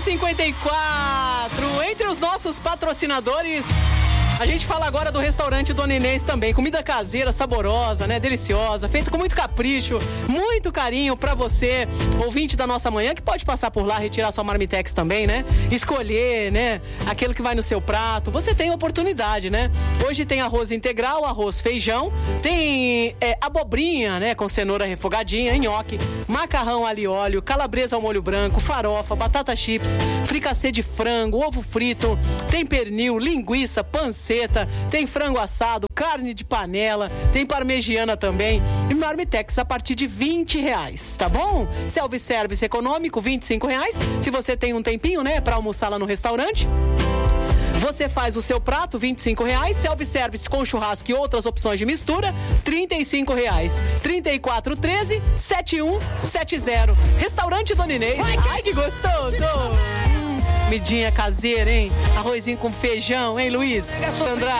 11h54. Entre os nossos patrocinadores, a gente fala agora do restaurante Dona Inês também. Comida caseira, saborosa, né? Deliciosa, feita com muito capricho, muito carinho pra você, ouvinte da nossa manhã, que pode passar por lá, retirar sua marmitex também, né? Escolher, né? Aquilo que vai no seu prato. Você tem oportunidade, né? Hoje tem arroz integral, arroz feijão, tem abobrinha, né? Com cenoura refogadinha, nhoque, macarrão alho e óleo, calabresa ao molho branco, farofa, batata chips, fricassê de frango, ovo frito, tem pernil, linguiça, panceta, tem frango assado, carne de panela, tem parmegiana também e marmitex a partir de R$20, tá bom? Self-service econômico, R$25. Se você tem um tempinho, né, pra almoçar lá no restaurante, você faz o seu prato, R$25. Self-service com churrasco e outras opções de mistura, R$35. 3413-7170. Restaurante Dona Inês. Ai, que gostoso! Comidinha caseira, hein? Arrozinho com feijão, hein, Luiz? Sandra?